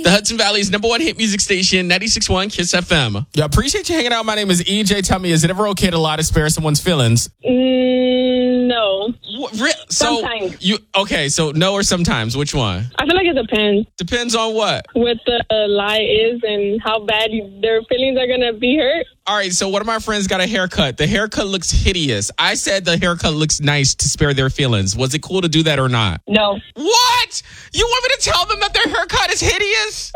The Hudson Valley's number one hit music station, 96.1 KISS FM. Yeah, appreciate you hanging out. My name is EJ. Tell me, is it ever okay to lie to spare someone's feelings? No. Sometimes. So no or sometimes. Which one? I feel like it depends. Depends on what? What the lie is and how bad their feelings are going to be hurt. All right, so one of my friends got a haircut. The haircut looks hideous. I said the haircut looks nice to spare their feelings. Was it cool to do that or not? No. What? You want me to tell them that their haircut is hideous?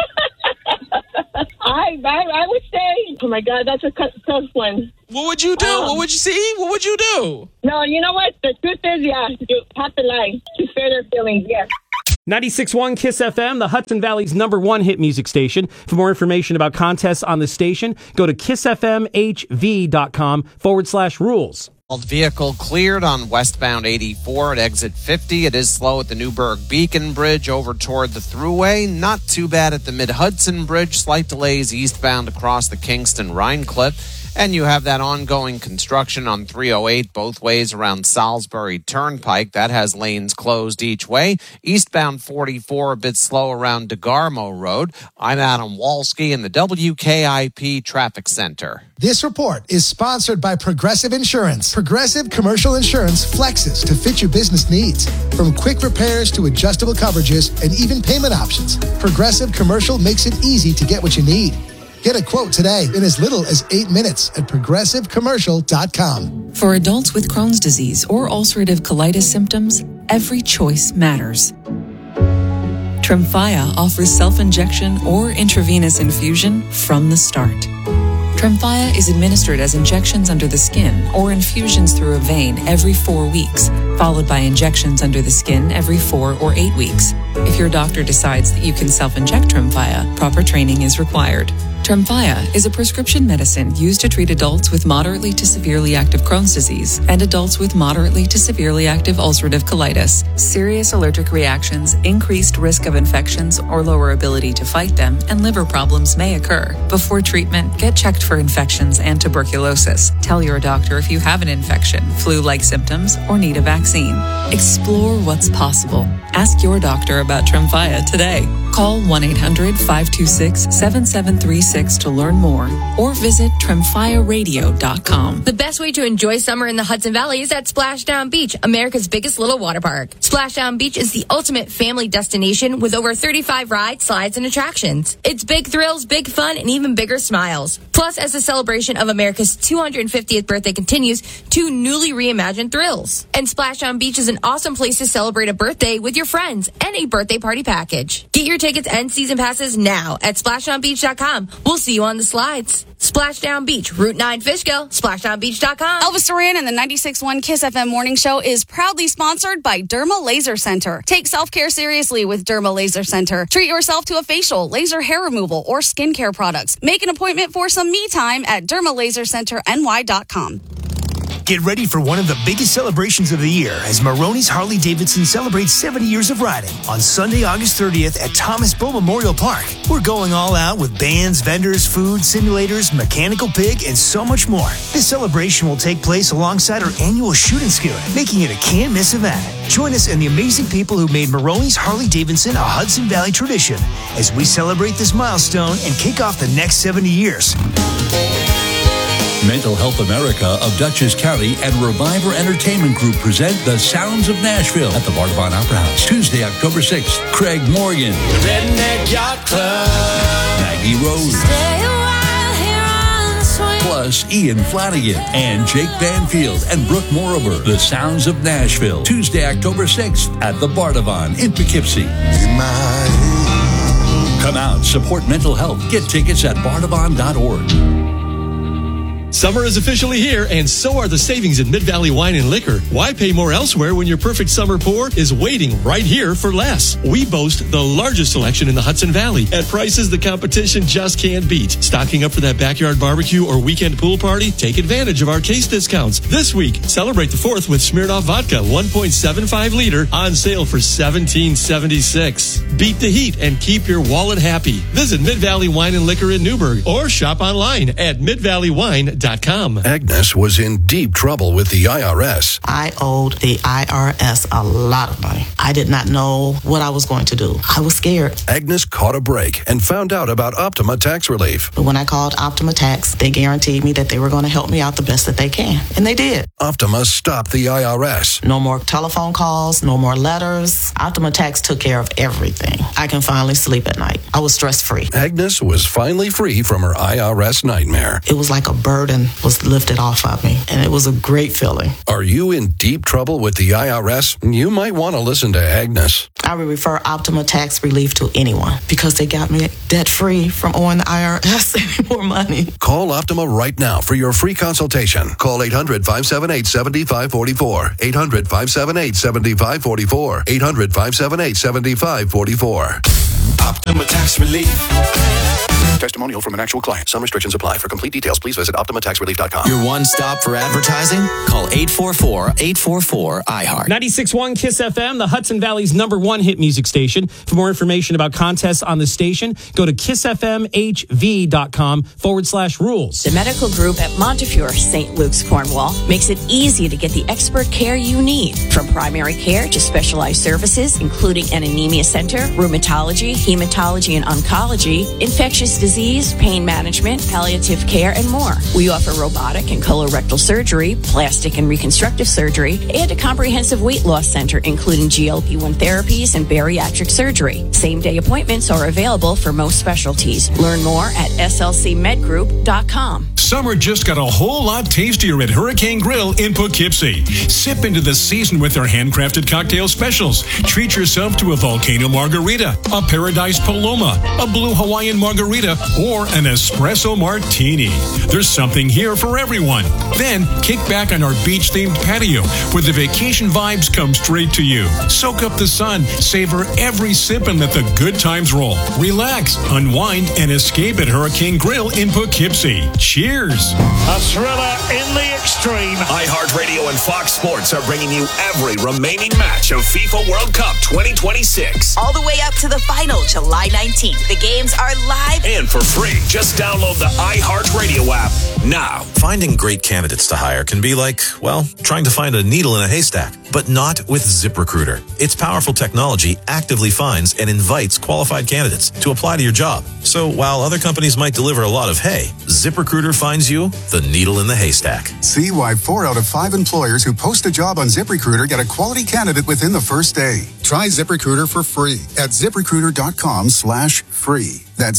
I would say, oh my God, that's a tough one. What would you do? What would you see? What would you do? No, you know what? The truth is, yeah, you have to lie to spare their feelings, yes. 96.1 KISS FM, the Hudson Valley's number one hit music station. For more information about contests on the station, go to kissfmhv.com/rules. Vehicle cleared on westbound 84 at exit 50. It is slow at the Newburgh Beacon Bridge over toward the Thruway. Not too bad at the Mid-Hudson Bridge. Slight delays eastbound across the Kingston-Rhinecliff. And you have that ongoing construction on 308 both ways around Salisbury Turnpike. That has lanes closed each way. Eastbound 44 a bit slow around DeGarmo Road. I'm Adam Walski in the WKIP Traffic Center. This report is sponsored by Progressive Insurance. Progressive Commercial Insurance flexes to fit your business needs. From quick repairs to adjustable coverages and even payment options, Progressive Commercial makes it easy to get what you need. Get a quote today in as little as 8 minutes at progressivecommercial.com. For adults with Crohn's disease or ulcerative colitis symptoms, every choice matters. Tremfya offers self-injection or intravenous infusion from the start. Tremfya is administered as injections under the skin or infusions through a vein every 4 weeks, followed by injections under the skin every 4 or 8 weeks. If your doctor decides that you can self-inject Tremfya, proper training is required. Tremfya is a prescription medicine used to treat adults with moderately to severely active Crohn's disease and adults with moderately to severely active ulcerative colitis. Serious allergic reactions, increased risk of infections or lower ability to fight them, and liver problems may occur. Before treatment, get checked for infections and tuberculosis. Tell your doctor if you have an infection, flu-like symptoms, or need a vaccine. Explore what's possible. Ask your doctor about Tremfya today. Call 1-800-526-7736 to learn more or visit TremfyaRadio.com. The best way to enjoy summer in the Hudson Valley is at Splashdown Beach, America's biggest little water park. Splashdown Beach is the ultimate family destination with over 35 rides, slides, and attractions. It's big thrills, big fun, and even bigger smiles. Plus, as the celebration of America's 250th birthday continues, 2 newly reimagined thrills. And Splashdown Beach is an awesome place to celebrate a birthday with your friends and a birthday party package. Get your tickets and season passes now at SplashdownBeach.com. We'll see you on the slides. Splashdown Beach, Route 9 Fishkill, SplashdownBeach.com. Elvis Duran and the 96.1 KISS FM Morning Show is proudly sponsored by Derma Laser Center. Take self-care seriously with Derma Laser Center. Treat yourself to a facial, laser hair removal, or skincare products. Make an appointment for some me time at DermaLaserCenterNY.com. Get ready for one of the biggest celebrations of the year as Maroney's Harley-Davidson celebrates 70 years of riding on Sunday, August 30th at Thomas Bow Memorial Park. We're going all out with bands, vendors, food, simulators, mechanical pig, and so much more. This celebration will take place alongside our annual Shoot and Scoot, making it a can't-miss event. Join us and the amazing people who made Maroney's Harley-Davidson a Hudson Valley tradition as we celebrate this milestone and kick off the next 70 years. Mental Health America of Dutchess County and Reviver Entertainment Group present The Sounds of Nashville at the Bardavon Opera House. Tuesday, October 6th. Craig Morgan. Redneck Yacht Club. Maggie Rose. Stay a while here on the swing. Plus Ian Flanagan and Jake Banfield and Brooke Morover. The Sounds of Nashville. Tuesday, October 6th at the Bardavon in Poughkeepsie. Come out, support mental health. Get tickets at bardavon.org. Summer is officially here, and so are the savings in Mid-Valley Wine and Liquor. Why pay more elsewhere when your perfect summer pour is waiting right here for less? We boast the largest selection in the Hudson Valley at prices the competition just can't beat. Stocking up for that backyard barbecue or weekend pool party? Take advantage of our case discounts. This week, celebrate the 4th with Smirnoff Vodka 1.75 liter on sale for $17.76. Beat the heat and keep your wallet happy. Visit Mid-Valley Wine and Liquor in Newburgh or shop online at midvalleywine.com. AgnesCredit.com. Agnes was in deep trouble with the IRS. I owed the IRS a lot of money. I did not know what I was going to do. I was scared. Agnes caught a break and found out about Optima Tax Relief. But when I called Optima Tax, they guaranteed me that they were going to help me out the best that they can. And they did. Optima stopped the IRS. No more telephone calls, no more letters. Optima Tax took care of everything. I can finally sleep at night. I was stress-free. Agnes was finally free from her IRS nightmare. It was like a burden was lifted off of me, and it was a great feeling. Are you in deep trouble with the IRS? You might want to listen to Agnes. I would refer Optima Tax Relief to anyone because they got me debt-free from owing the IRS any more money. Call Optima right now for your free consultation. Call 800-578-7544. 800-578-7544. 800-578-7544. Optima Tax Relief. Testimonial from an actual client. Some restrictions apply. For complete details, please visit OptimaTaxRelief.com. Your one stop for advertising? Call 844-844-iHeart. 96.1 KISS FM, the Hudson Valley's #1 hit music station. For more information about contests on the station, go to kissfmhv.com/rules. The medical group at Montefiore St. Luke's, Cornwall, makes it easy to get the expert care you need. From primary care to specialized services, including an anemia center, rheumatology, hematology and oncology, infectious disease, pain management, palliative care, and more. We offer robotic and colorectal surgery, plastic and reconstructive surgery, and a comprehensive weight loss center, including GLP-1 therapies and bariatric surgery. Same-day appointments are available for most specialties. Learn more at slcmedgroup.com. Summer just got a whole lot tastier at Hurricane Grill in Poughkeepsie. Sip into the season with their handcrafted cocktail specials. Treat yourself to a volcano margarita, a paradise paloma, a blue Hawaiian margarita, or an espresso martini. There's something here for everyone. Then kick back on our beach-themed patio where the vacation vibes come straight to you. Soak up the sun, savor every sip, and let the good times roll. Relax, unwind, and escape at Hurricane Grill in Poughkeepsie. Cheers! A thriller in the extreme. iHeartRadio and Fox Sports are bringing you every remaining match of FIFA World Cup 2026. All the way up to the final, July 19th. The games are live and for free. Just download the iHeartRadio app now. Finding great candidates to hire can be like, well, trying to find a needle in a haystack, but not with ZipRecruiter. Its powerful technology actively finds and invites qualified candidates to apply to your job. So while other companies might deliver a lot of hay, ZipRecruiter finds you the needle in the haystack. See why 4 out of 5 employers who post a job on ZipRecruiter get a quality candidate within the first day. Try ZipRecruiter for free at ZipRecruiter.com/free. That's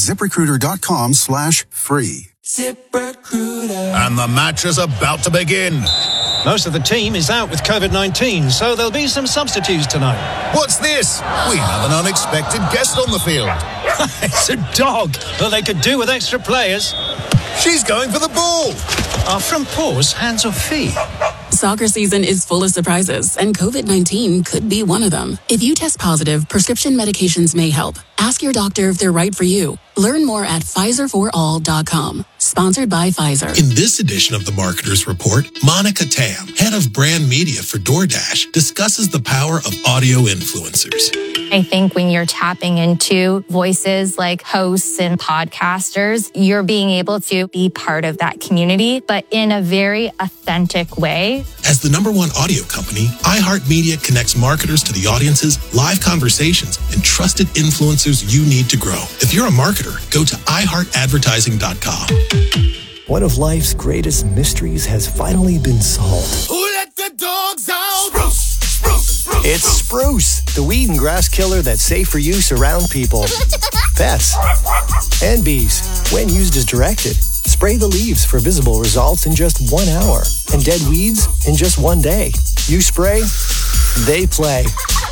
ZipRecruiter.com/free. ZipRecruiter. And the match is about to begin. Most of the team is out with COVID-19, so there'll be some substitutes tonight. What's this? We have an unexpected guest on the field. It's a dog. Well, they could do with extra players. She's going for the ball. Our front paws, hands or feet? Soccer season is full of surprises, and COVID-19 could be one of them. If you test positive, prescription medications may help. Ask your doctor if they're right for you. Learn more at PfizerForAll.com. Sponsored by Pfizer. In this edition of the Marketer's Report, Monica Tam, head of brand media for DoorDash, discusses the power of audio influencers. I think when you're tapping into voices like hosts and podcasters, you're being able to be part of that community, but in a very authentic way. As the #1 audio company, iHeartMedia connects marketers to the audiences, live conversations, and trusted influencers you need to grow. If you're a marketer, go to iHeartAdvertising.com. One of life's greatest mysteries has finally been solved. Who let the dogs out? Spruce, spruce, spruce. It's Spruce, the weed and grass killer that's safe for use around people, pets, and bees. When used as directed, spray the leaves for visible results in just 1 hour and dead weeds in just 1 day. You spray, they play.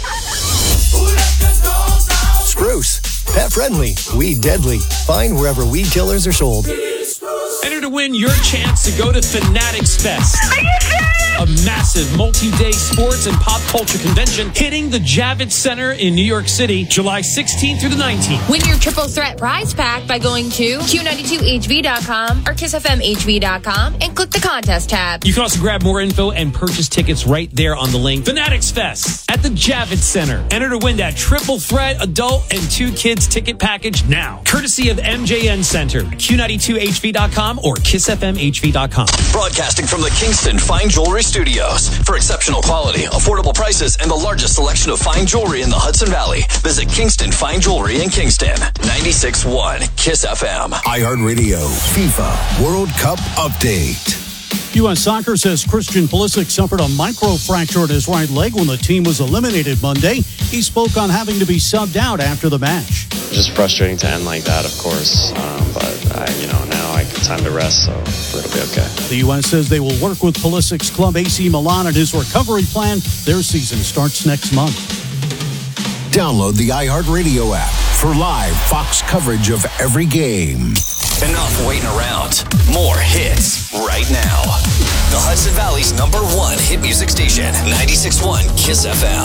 Spruce, pet friendly, weed deadly. Find wherever weed killers are sold. Enter to win your chance to go to Fanatics Fest. a massive multi-day sports and pop culture convention hitting the Javits Center in New York City, July 16th through the 19th. Win your triple threat prize pack by going to Q92HV.com or KissFMHV.com and click the contest tab. You can also grab more info and purchase tickets right there on the link. Fanatics Fest at the Javits Center. Enter to win that triple threat adult and 2 kids ticket package now. Courtesy of MJN Center, Q92HV.com or KissFMHV.com. Broadcasting from the Kingston Fine Jewelry Studios. For exceptional quality, affordable prices, and the largest selection of fine jewelry in the Hudson Valley, visit Kingston Fine Jewelry in Kingston. 96.1 Kiss FM. iHeartRadio FIFA World Cup Update. U.S. Soccer says Christian Pulisic suffered a microfracture in his right leg when the team was eliminated Monday. He spoke on having to be subbed out after the match. Just frustrating to end like that, of course. Now I get time to rest, so it'll be okay. The U.S. says they will work with Pulisic's club AC Milan on his recovery plan. Their season starts next month. Download the iHeartRadio app for live Fox coverage of every game. Enough waiting around. More hits right now. The Hudson Valley's #1 hit music station, 96.1 Kiss FM.